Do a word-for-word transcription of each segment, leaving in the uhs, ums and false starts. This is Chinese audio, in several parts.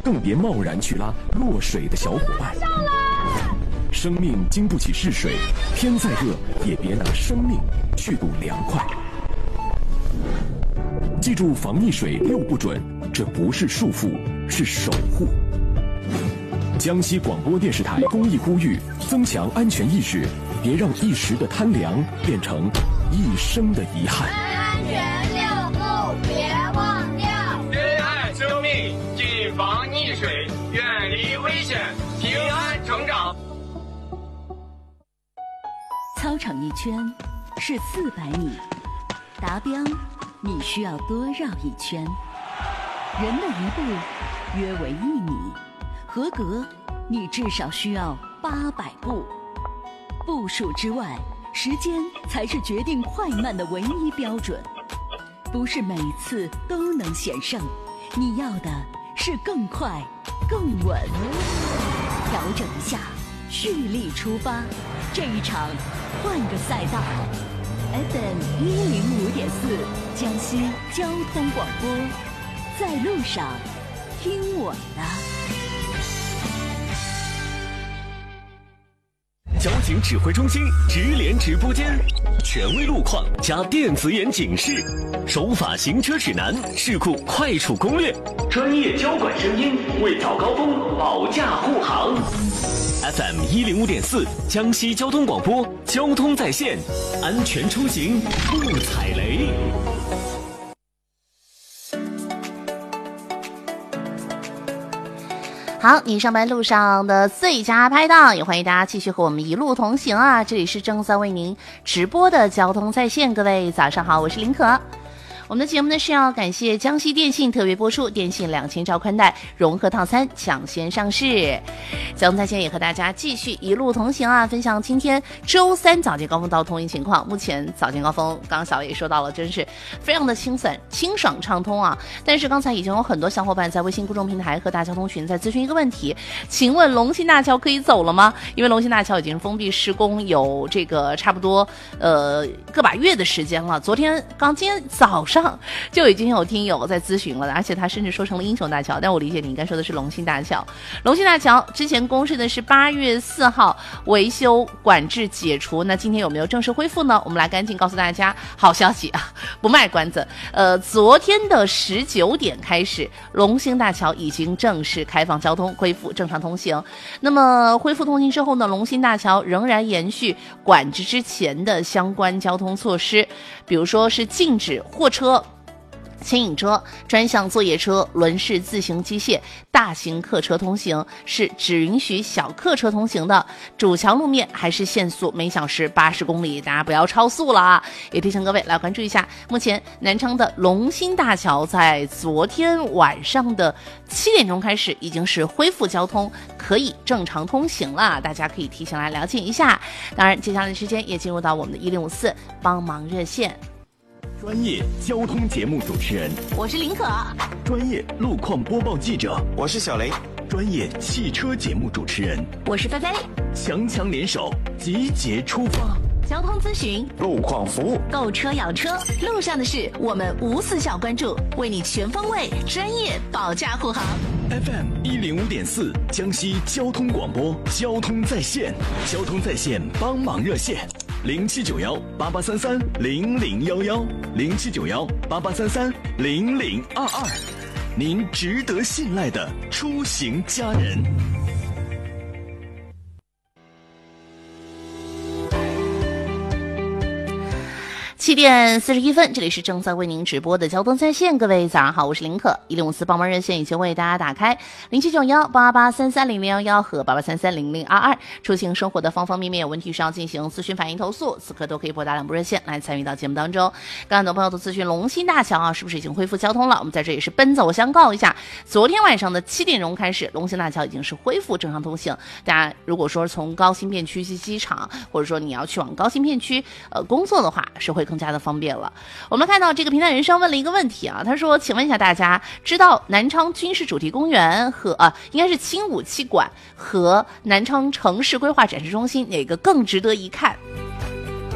更别贸然去拉落水的小伙伴。生命经不起试水，天再热也别拿生命去赌凉快。记住防溺水六不准，这不是束缚，是守护。江西广播电视台公益呼吁：增强安全意识，别让一时的贪凉变成一生的遗憾。 安全六不别忘掉， 珍爱生命，谨防溺水，远离危险，平安成长。 操场一圈是四百米，达标你需要多绕一圈。人的一步约为一米，合格你至少需要八百步。步数之外，时间才是决定快慢的唯一标准。不是每次都能险胜，你要的是更快更稳。调整一下，蓄力出发，这一场换个赛道。 F M 一零五点四，江西交通广播，在路上听我的。 交警指挥中心直连直播间，权威路况加电子眼警示，守法行车指南，事故快处攻略，专业交管声音为早高峰保驾护航。F M 一零五点四，江西交通广播，交通在线，安全出行不踩雷。 好，你上班路上的最佳拍档，也欢迎大家继续和我们一路同行啊！这里是正在为您直播的交通在线，各位早上好，我是林可。我们的节目呢是要感谢江西电信特别播出，电信两千兆宽带融合套餐抢先上市。交通在线也和大家继续一路同行啊，分享今天周三早间高峰到通行情况。目前早间高峰，刚刚小磊也说到了，真是非常的清散清爽畅通啊。但是刚才已经有很多小伙伴在微信公众平台和大交通群在咨询一个问题，请问龙兴大桥可以走了吗？因为龙兴大桥已经封闭施工有这个差不多呃个把月的时间了。昨天刚今天早上上就已经有听友在咨询了，而且他甚至说成了英雄大桥，但我理解你应该说的是龙兴大桥。龙兴大桥之前公示的是八月四号维修管制解除，那今天有没有正式恢复呢？我们来赶紧告诉大家好消息啊，不卖关子。呃，昨天的十九点开始，龙兴大桥已经正式开放交通，恢复正常通行。那么恢复通行之后呢，龙兴大桥仍然延续管制之前的相关交通措施，比如说是禁止货车、牵引车、专项作业车、轮式自行机械、大型客车通行，是只允许小客车通行的。主桥路面还是限速每小时八十公里，大家不要超速了啊！也提醒各位来关注一下，目前南昌的龙兴大桥在昨天晚上的七点钟开始已经是恢复交通，可以正常通行了，大家可以提前来了解一下。当然，接下来的时间也进入到我们的一零五四帮忙热线。 专业交通节目主持人， 我是林可； 专业路况播报记者， 我是小雷； 专业汽车节目主持人， 我是菲菲。 强强联手，集结出发。 交通咨询、 路况服务、 购车养车，路上的事我们无死角关注，为你全方位、专业保驾护航。 F M 一零五点四，江西交通广播，交通在线，交通在线帮忙热线。零七九幺八八三三零零幺幺，零七九幺八八三三零零二二，您值得信赖的出行家人。 七点四十一分，这里是正在为您直播的交通在线，各位早上好，我是林可。一零五四帮忙热线已经为大家打开，零七九幺八八三三零零幺幺和八八三三零零二二，出行生活的方方面面有问题需要进行咨询、反映、投诉，此刻都可以拨打两部热线来参与到节目当中。刚刚很多朋友都咨询龙兴大桥啊，是不是已经恢复交通了？我们在这也是奔走相告一下，昨天晚上的七点钟开始，龙兴大桥已经是恢复正常通行。大家如果说从高新片区去机场，或者说你要去往高新片区呃工作的话，是会更加的方便了。我们看到这个平台人生问了一个问题啊，他说请问一下大家，知道南昌军事主题公园和啊应该是轻武器馆和南昌城市规划展示中心哪个更值得一看？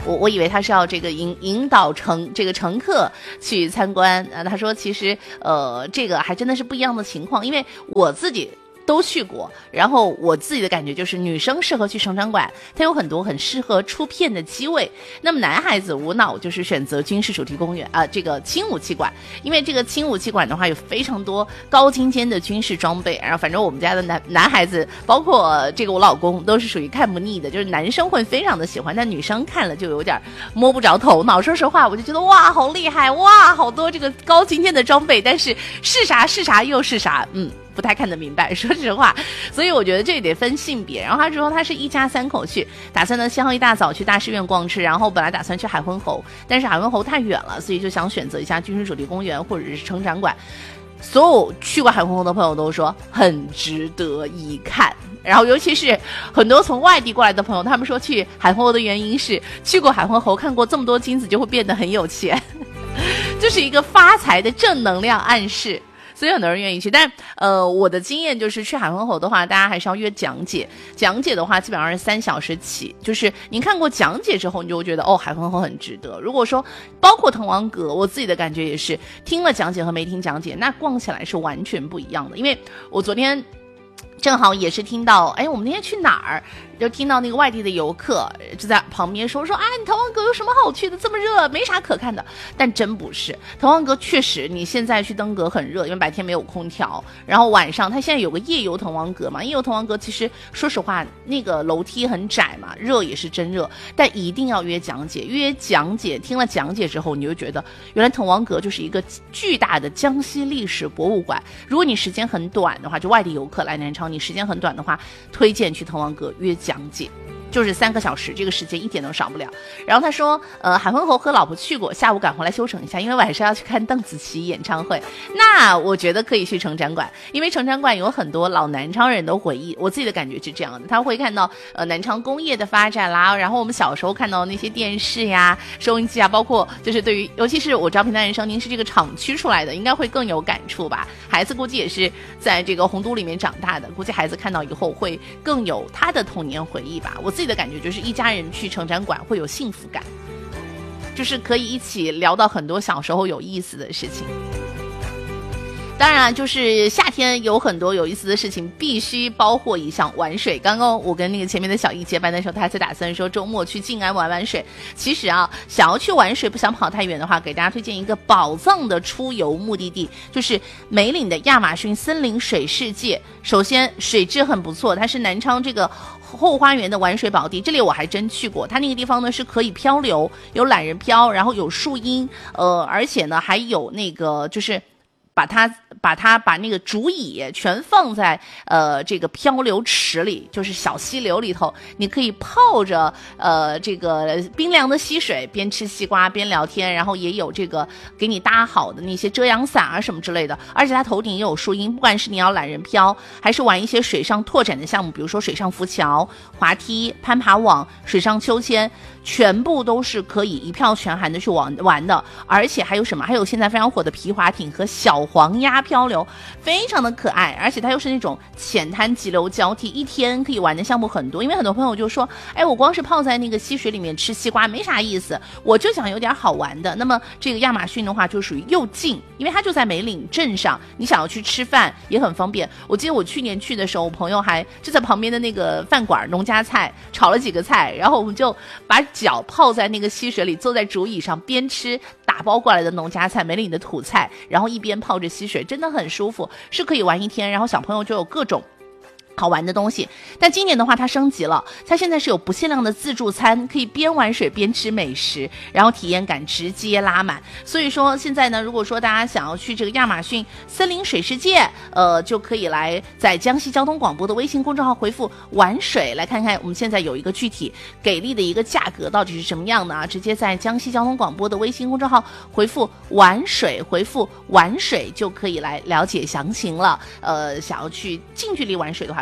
我我以为他是要这个引引导乘这个乘客去参观啊，他说其实呃这个还真的是不一样的情况，因为我自己都去过，然后我自己的感觉就是女生适合去成长馆，它有很多很适合出片的机位。那么男孩子无脑就是选择军事主题公园啊、呃，这个轻武器馆，因为这个轻武器馆的话有非常多高精尖的军事装备，然后反正我们家的男男孩子，包括这个我老公都是属于看不腻的，就是男生会非常的喜欢，但女生看了就有点摸不着头脑。说实话，我就觉得哇好厉害，哇好多这个高精尖的装备，但是是啥是啥又是啥，嗯。不太看得明白，说实话，所以我觉得这得分性别。然后他说他是一家三口去，打算呢先后一大早去大师院逛吃，然后本来打算去海昏侯，但是海昏侯太远了，所以就想选择一下军事主题公园或者是成长馆。所有去过海昏侯的朋友都说很值得一看，然后尤其是很多从外地过来的朋友，他们说去海昏侯的原因是去过海昏侯看过这么多金子就会变得很有钱，这是一个发财的正能量暗示。所以很多人愿意去，但呃，我的经验就是去海昏侯的话，大家还是要约讲解。讲解的话，基本上是三小时起。就是您看过讲解之后，你就会觉得哦，海昏侯很值得。如果说包括滕王阁，我自己的感觉也是，听了讲解和没听讲解，那逛起来是完全不一样的。因为我昨天正好也是听到，哎，我们那天去哪儿？就听到那个外地的游客就在旁边说说啊，你滕王阁有什么好去的？这么热，没啥可看的。但真不是，滕王阁确实，你现在去登阁很热，因为白天没有空调。然后晚上，它现在有个夜游滕王阁嘛，夜游滕王阁其实说实话，那个楼梯很窄嘛，热也是真热。但一定要约讲解，约讲解，听了讲解之后，你就觉得原来滕王阁就是一个巨大的江西历史博物馆。如果你时间很短的话，就外地游客来南昌，你时间很短的话，推荐去滕王阁约讲解，就是三个小时，这个时间一点都少不了。然后他说，呃，海昏侯和老婆去过，下午赶回来休整一下，因为晚上要去看邓紫棋演唱会。那我觉得可以去成展馆，因为成展馆有很多老南昌人的回忆。我自己的感觉是这样的，他会看到呃南昌工业的发展啦，然后我们小时候看到那些电视呀、收音机啊，包括就是对于，尤其是我招平台人生，您是这个厂区出来的，应该会更有感触吧。孩子估计也是在这个洪都里面长大的，估计孩子看到以后会更有他的童年回忆吧。我自己的感觉就是一家人去成展馆会有幸福感，就是可以一起聊到很多小时候有意思的事情。当然就是夏天有很多有意思的事情，必须包括一项玩水。刚刚我跟那个前面的小易结伴的时候，他还在打算说周末去静安玩玩水。其实啊，想要去玩水不想跑太远的话，给大家推荐一个宝藏的出游目的地，就是梅岭的亚马逊森林水世界。首先水质很不错，它是南昌这个后花园的玩水宝地，这里我还真去过。它那个地方呢是可以漂流，有懒人漂，然后有树荫，呃，而且呢还有那个就是把它把它把那个竹椅全放在呃这个漂流池里，就是小溪流里头，你可以泡着呃这个冰凉的溪水，边吃西瓜边聊天，然后也有这个给你搭好的那些遮阳伞啊什么之类的，而且它头顶也有树荫。不管是你要懒人漂，还是玩一些水上拓展的项目，比如说水上浮桥、滑梯、攀爬网、水上秋千，全部都是可以一票全含的去玩玩的。而且还有什么？还有现在非常火的皮划艇和小黄鸭漂流，非常的可爱，而且它又是那种浅滩急流交替，一天可以玩的项目很多。因为很多朋友就说，哎，我光是泡在那个溪水里面吃西瓜没啥意思，我就想有点好玩的。那么这个亚马逊的话就属于又近，因为它就在梅岭镇上，你想要去吃饭也很方便。我记得我去年去的时候，我朋友还就在旁边的那个饭馆农家菜炒了几个菜，然后我们就把脚泡在那个溪水里，坐在竹椅上边吃打包过来的农家菜、梅岭的土菜，然后一边泡着溪水，真的很舒服，是可以玩一天。然后小朋友就有各种好玩的东西。但今年的话它升级了，它现在是有不限量的自助餐，可以边玩水边吃美食，然后体验感直接拉满。所以说现在呢，如果说大家想要去这个亚马逊森林水世界，呃，就可以来在江西交通广播的微信公众号回复玩水，来看看我们现在有一个具体给力的一个价格到底是什么样的啊。直接在江西交通广播的微信公众号回复玩水，回复玩水就可以来了解详情了。呃，想要去近距离玩水的话，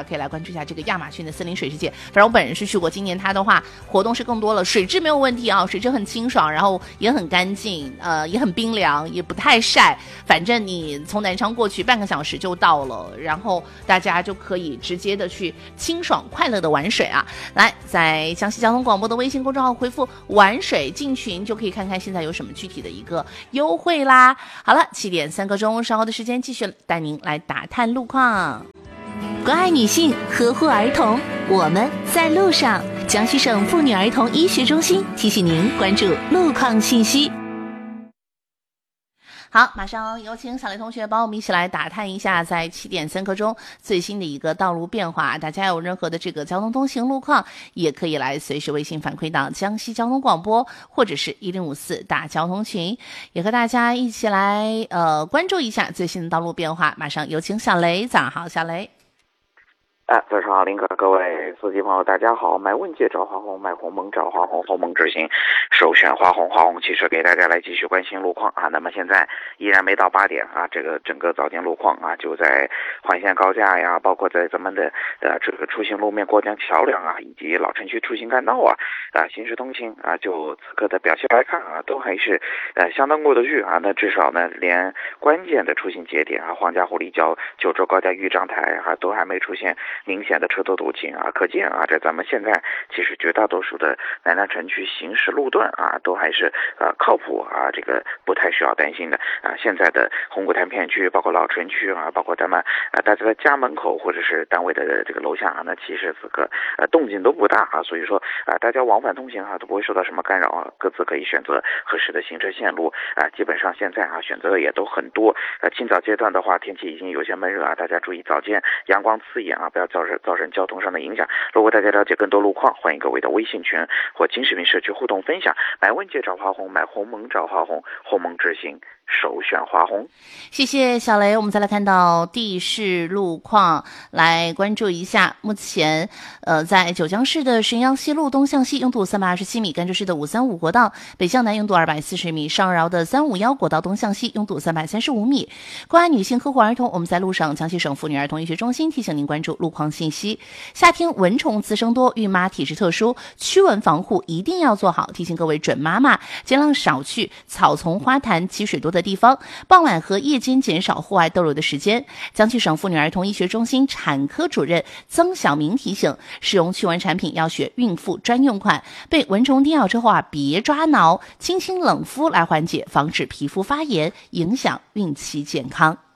话，可以来关注一下这个亚马逊的森林水世界。反正我本人是去过，今年它的话活动是更多了，水质没有问题啊，水质很清爽，然后也很干净，呃，也很冰凉，也不太晒。反正你从南昌过去半个小时就到了，然后大家就可以直接的去清爽快乐的玩水啊。来，在江西交通广播的微信公众号回复玩水进群，就可以看看现在有什么具体的一个优惠啦。好了，七点三个钟，稍后的时间继续带您来打探路况。 关爱女性，呵护儿童，我们在路上。江西省妇女儿童医学中心提醒您关注路况信息。 好，马上有请小雷同学帮我们一起来打探一下在七点三刻钟最新的一个道路变化。大家有任何的这个交通通行路况，也可以来随时微信反馈到江西交通广播或者是一零五四大交通群，也和大家一起来呃关注一下最新的道路变化。马上有请小雷，早上好，小雷。 哎，早上好，林哥，各位司机朋友，大家好！买问界找华虹，买鸿蒙找华虹，鸿蒙执行，首选华虹，华虹汽车给大家来继续关心路况啊。那么现在依然没到八点啊，这个整个早间路况啊，就在环线高架呀，包括在咱们的呃这个出行路面过江桥梁啊，以及老城区出行干道啊啊，行驶通行啊，就此刻的表现来看啊，都还是呃相当过得去啊。那至少呢，连关键的出行节点啊，黄家湖立交、九州高架豫章台啊，都还没出现明显的车头堵情啊，可见啊，这咱们现在其实绝大多数的南南城区行驶路段啊，都还是呃靠谱啊，这个不太需要担心的啊。现在的红谷潭片区，包括老城区啊，包括咱们啊大家的家门口或者是单位的这个楼下啊，那其实此刻呃动静都不大啊，所以说啊大家往返通行啊都不会受到什么干扰啊，各自可以选择合适的行车线路啊。基本上现在啊选择也都很多。呃，清早阶段的话，天气已经有些闷热啊，大家注意早间阳光刺眼啊，不要造成造成交通上的影响。如果大家了解更多路况，欢迎各位的微信群或金视频社区互动分享。买问界找华虹，买鸿蒙找华虹，鸿蒙执行，首选华虹。 谢谢小雷。我们再来看到地势路况，来关注一下。目前呃，在九江市的神阳西路东向西拥堵三百二十七米，甘州市的五三五国道北向南拥堵二百四十米，上饶的三五一国道东向西拥堵三百三十五米。关爱女性，呵护儿童，我们在路上。江西省妇女儿童医学中心提醒您关注路况信息。夏天蚊虫滋生多，孕妈体质特殊，驱蚊防护一定要做好。提醒各位准妈妈，尽量少去草丛花坛积水多的地方，傍晚和夜间减少户外逗留的时间。江西省妇女儿童医学中心产科主任曾晓明提醒，使用驱蚊产品要选孕妇专用款，被蚊虫叮咬之后啊，别抓挠，轻轻冷敷来缓解，防止皮肤发炎，影响孕期健康。